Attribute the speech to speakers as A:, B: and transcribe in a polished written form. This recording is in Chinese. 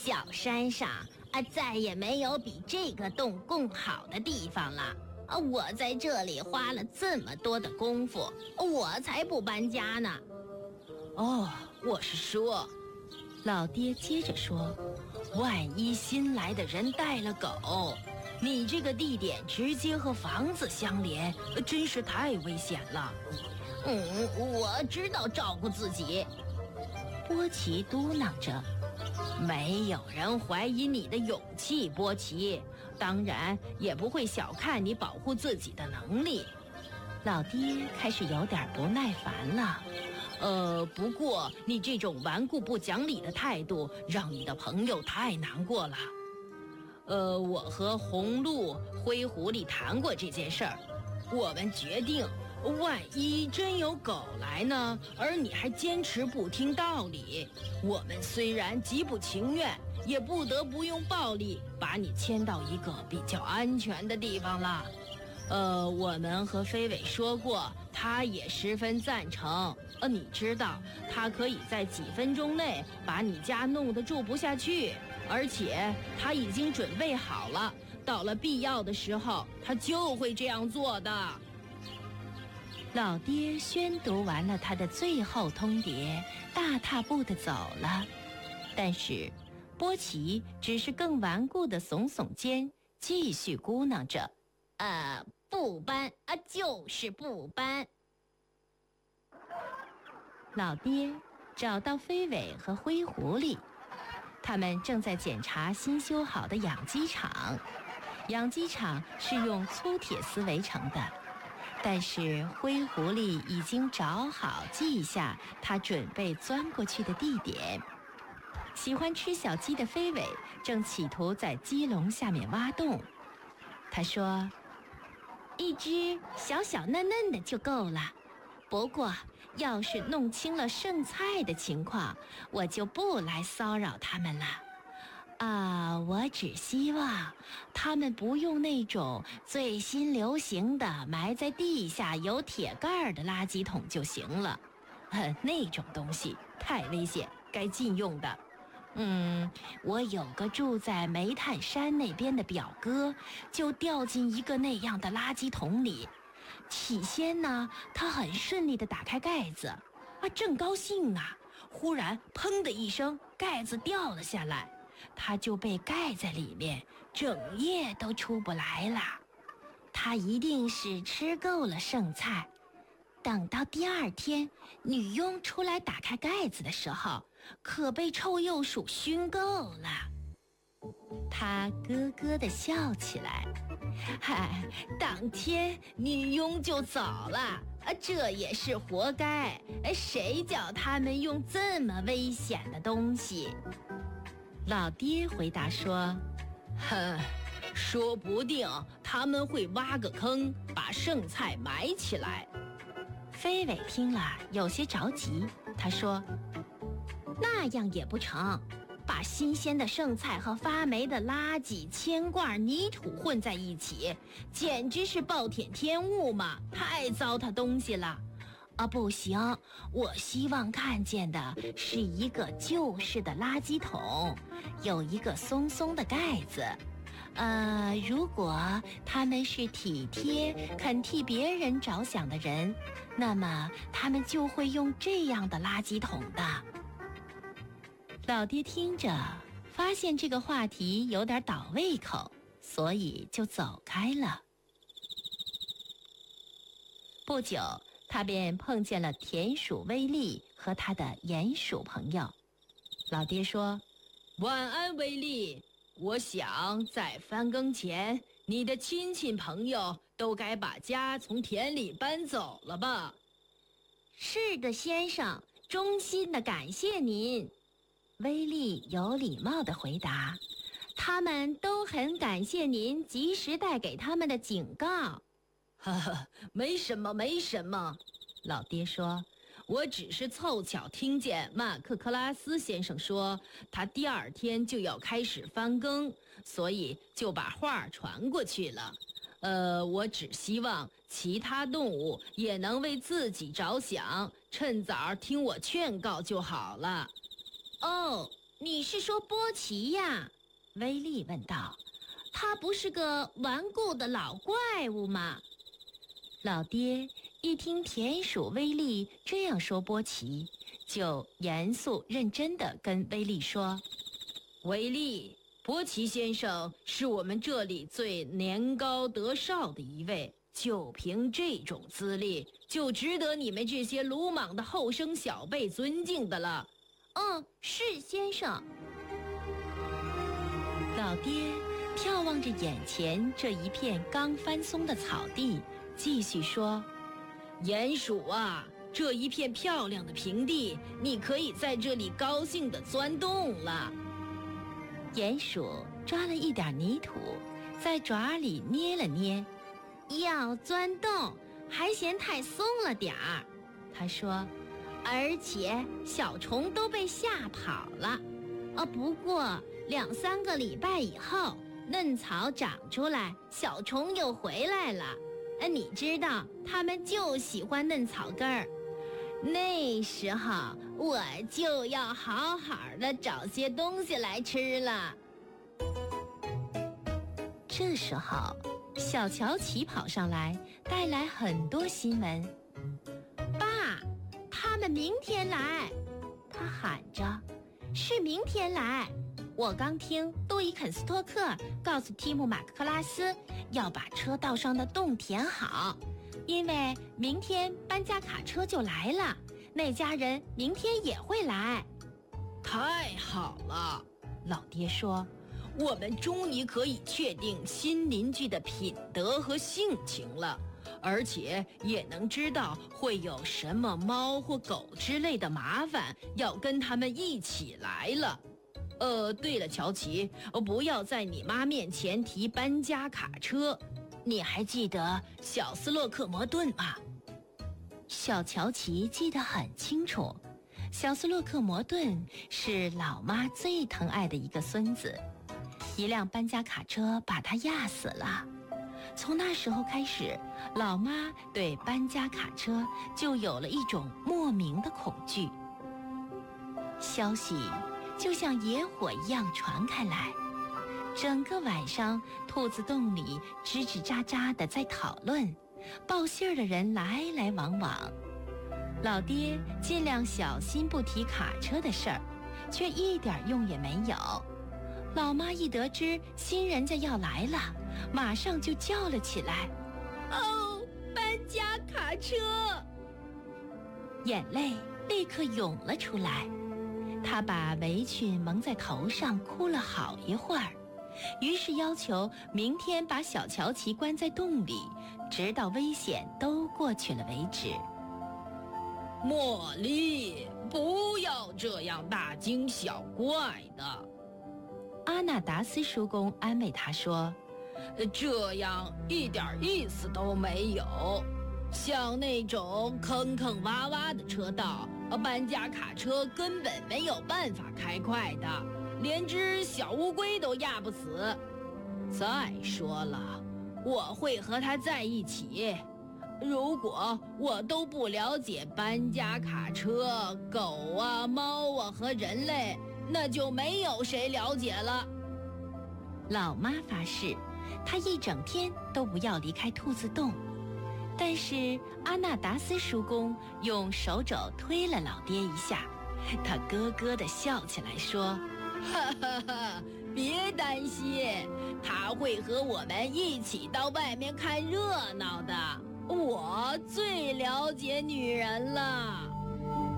A: 小山上再也没有比这个洞更好的地方了。我在这里花了这么多的功夫，我才不搬家呢。
B: 哦，我是说，老爹接着说，万一新来的人带了狗，你这个地点直接和房子相连，真是太危险了。
A: 我知道照顾自己。
B: 波奇嘟囔着，没有人怀疑你的勇气，波奇，当然也不会小看你保护自己的能力。老爹开始有点不耐烦了。不过你这种顽固不讲理的态度让你的朋友太难过了。我和红鹿、灰狐狸谈过这件事儿，我们决定，万一真有狗来呢，而你还坚持不听道理，我们虽然极不情愿，也不得不用暴力把你牵到一个比较安全的地方了。我们和飞尾说过，他也十分赞成。你知道，他可以在几分钟内把你家弄得住不下去，而且他已经准备好了，到了必要的时候，他就会这样做的。老爹宣读完了他的最后通牒，大踏步地走了。但是，波奇只是更顽固地耸耸肩，继续咕囔着：“
A: 不搬就是不搬。”
B: 老爹找到飞尾和灰狐狸，他们正在检查新修好的养鸡场。养鸡场是用粗铁丝围成的，但是灰狐狸已经找好记下他准备钻过去的地点。喜欢吃小鸡的飞尾正企图在鸡笼下面挖洞。他说：“
A: 一只小小嫩嫩的就够了，不过要是弄清了剩菜的情况，我就不来骚扰他们了。我只希望他们不用那种最新流行的埋在地下有铁盖的垃圾桶就行了。
B: 那种东西太危险，该禁用的。
A: 我有个住在煤炭山那边的表哥，就掉进一个那样的垃圾桶里。起先呢，他很顺利地打开盖子，正高兴呢，忽然砰的一声，盖子掉了下来，他就被盖在里面，整夜都出不来了。他一定是吃够了剩菜。等到第二天，女佣出来打开盖子的时候，可被臭鼬鼠熏够了。他咯咯地笑起来。当天女佣就走了，这也是活该。谁叫他们用这么危险的东西？
B: 老爹回答说：“说不定他们会挖个坑，把剩菜埋起来。”
A: 飞尾听了有些着急，他说：“那样也不成，把新鲜的剩菜和发霉的垃圾、铅罐、泥土混在一起，简直是暴殄天物嘛，太糟蹋东西了。不行，我希望看见的是一个旧式的垃圾桶，有一个松松的盖子。如果他们是体贴、肯替别人着想的人，那么他们就会用这样的垃圾桶的。”
B: 老爹听着，发现这个话题有点倒胃口，所以就走开了。不久，他便碰见了田鼠威利和他的鼹鼠朋友。老爹说：“晚安，威利。我想在翻耕前，你的亲戚朋友都该把家从田里搬走了吧？”“
A: 是的，先生，衷心的感谢您。”威利有礼貌地回答，“他们都很感谢您及时带给他们的警告。”“
B: 没什么，没什么。”老爹说，“我只是凑巧听见马克克拉斯先生说，他第二天就要开始翻耕，所以就把话传过去了。我只希望其他动物也能为自己着想，趁早听我劝告就好了。”“
A: 哦，
B: 你是说波奇呀？威利问道。他不是个顽固的老怪物吗？
A: 老爹一听田鼠威利这样说波奇，就严肃认真地跟威利说：
B: 威利，波奇先生是我们这里最年高德少的一位，就凭这种资历，就值得你们这些鲁莽的后生小辈尊敬的了。
A: 是先生。老爹眺望着眼前这一片刚翻松的草地，继续说：
B: 鼹鼠啊，这一片漂亮的平地，你可以在这里高兴地钻洞了。
A: 鼹鼠抓了一点泥土，在爪里捏了捏。
B: 要钻洞，还嫌太松了点儿，
A: 他说，
B: 而且小虫都被吓跑了。不过2-3个礼拜以后，嫩草长出来，小虫又回来了。你知道，它们就喜欢嫩草根儿。那时候我就要好好的找些东西来吃了。
A: 这时候，小乔奇跑上来，带来很多新闻。
B: 爸，他们明天来，
A: 他喊着，
B: 是明天来。
A: 我刚听杜伊肯斯托克告诉提姆马克克拉斯，要把车道上的洞填好，因为明天搬家卡车就来了，那家人明天也会来。
B: 太好了，
A: 老爹说，
B: 我们终于可以确定新邻居的品德和性情了，而且也能知道会有什么猫或狗之类的麻烦要跟他们一起来了。对了，乔奇，不要在你妈面前提搬家卡车。你还记得小斯洛克摩顿吗？
A: 小乔奇记得很清楚，小斯洛克摩顿是老妈最疼爱的一个孙子，一辆搬家卡车把他压死了。从那时候开始，老妈对搬家卡车就有了一种莫名的恐惧。消息就像野火一样传开来，整个晚上，兔子洞里吱吱喳喳地在讨论，报信儿的人来来往往。老爹尽量小心不提卡车的事儿，却一点用也没有。老妈一得知新人家要来了，马上就叫了起来：
B: 哦，搬家卡车！
A: 眼泪立刻涌了出来。他把围裙蒙在头上，哭了好一会儿，于是要求明天把小乔奇关在洞里，直到危险都过去了为止。
B: 茉莉，不要这样大惊小怪的。
A: 阿纳达斯叔公安慰他说，
B: 这样一点意思都没有。像那种坑坑洼洼的车道，搬家卡车根本没有办法开快的，连只小乌龟都压不死。再说了，我会和它在一起。如果我都不了解搬家卡车、狗啊、猫啊和人类，那就没有谁了解了。
A: 老妈发誓，她一整天都不要离开兔子洞。但是阿纳达斯叔公用手肘推了老爹一下，他咯咯地笑起来说：
B: 哈哈哈，别担心，他会和我们一起到外面看热闹的。我最了解女人了。